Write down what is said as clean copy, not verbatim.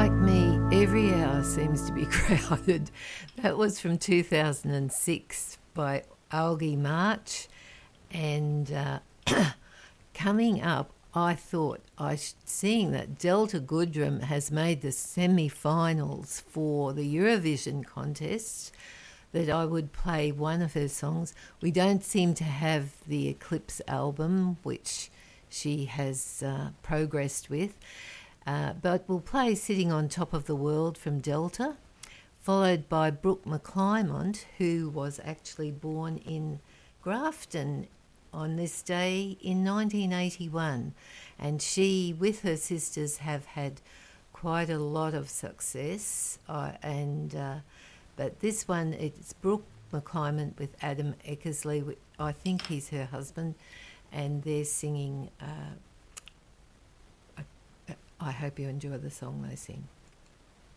Like Me, Every Hour Seems to Be Crowded. That was from 2006 by Algie March. And coming up, I thought, seeing that Delta Goodrem has made the semi-finals for the Eurovision contest, that I would play one of her songs. We don't seem to have the Eclipse album, which she has progressed with. But we'll play Sitting on Top of the World from Delta, followed by Brooke McClymont, who was actually born in Grafton on this day in 1981. And she, with her sisters, have had quite a lot of success. But this one, it's Brooke McClymont with Adam Eckersley. I think he's her husband, and they're singing... I hope you enjoy the song they sing.